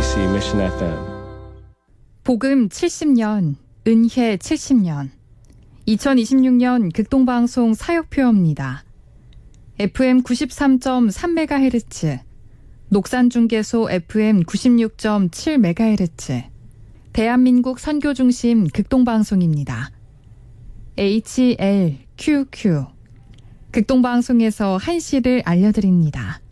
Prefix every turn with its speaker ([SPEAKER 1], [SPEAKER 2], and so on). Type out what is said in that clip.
[SPEAKER 1] KBC Mission FM.
[SPEAKER 2] 복음 70년, 은혜 70년. 2026년 극동방송 사역표입니다. FM 93.3MHz, 녹산중계소 FM 96.7MHz, 대한민국 선교중심 극동방송입니다. HLQQ, 극동방송에서 한시를 알려드립니다.